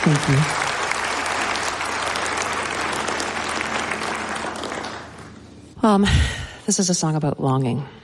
Thank you. This is a song about longing.